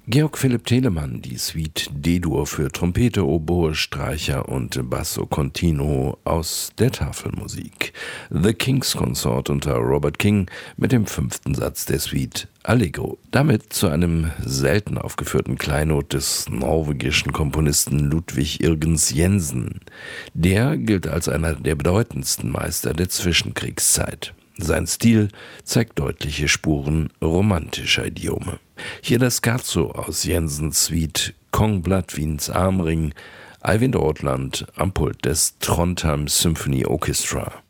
Georg Philipp Telemann, die Suite D-Dur für Trompete, Oboe, Streicher und Basso Continuo aus der Tafelmusik. The King's Consort unter Robert King mit dem 5. Satz der Suite Allegro. Damit zu einem selten aufgeführten Kleinod des norwegischen Komponisten Ludwig Irgens Jensen. Der gilt als einer der bedeutendsten Meister der Zwischenkriegszeit. Sein Stil zeigt deutliche Spuren romantischer Idiome. Hier das Scherzo aus Jensens Suite Kongblatt Wiens Armring, Eivind Ortland am Pult des Trondheim Symphony Orchestra.